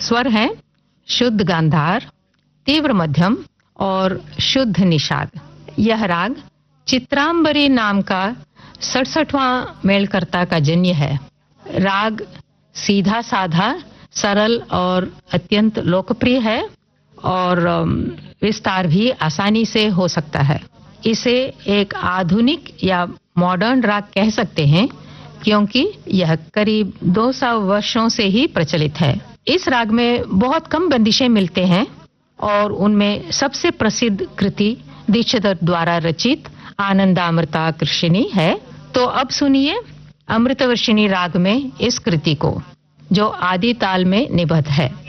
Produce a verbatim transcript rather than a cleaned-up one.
स्वर हैं शुद्ध गांधार, तीव्र मध्यम और शुद्ध निषाद। यह राग चित्रांबरी नाम का सड़सठवां मेलकर्ता का जन्य है। राग सीधा साधा, सरल और अत्यंत लोकप्रिय है और विस्तार भी आसानी से हो सकता है। इसे एक आधुनिक या मॉडर्न राग कह सकते हैं क्योंकि यह करीब दो सौ वर्षों से ही प्रचलित है। इस राग में बहुत कम बंदिशें मिलते हैं और उनमें सबसे प्रसिद्ध कृति दीक्षित द्वारा रचित आनंदामृता कृष्णिनी है। तो अब सुनिए अमृतवर्षिणी राग में इस कृति को, जो आदि ताल में निबद्ध है।